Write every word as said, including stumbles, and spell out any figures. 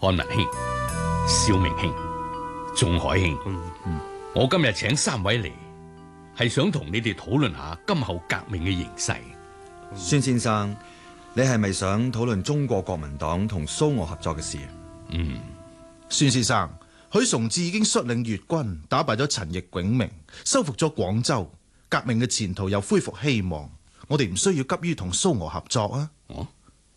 漢文兄、少明兄、仲海兄， 嗯嗯， 我今日請三位嚟，係想同你哋討論下今後革命嘅形勢。 孫先生，你係咪想討論中國國民黨同蘇俄合作嘅事？ 嗯， 孫先生，許崇智已經率領粵軍打敗咗陳奕永明，收復咗廣州，革命嘅前途又恢復希望。我哋唔需要急於同蘇俄合作啊！ 哦。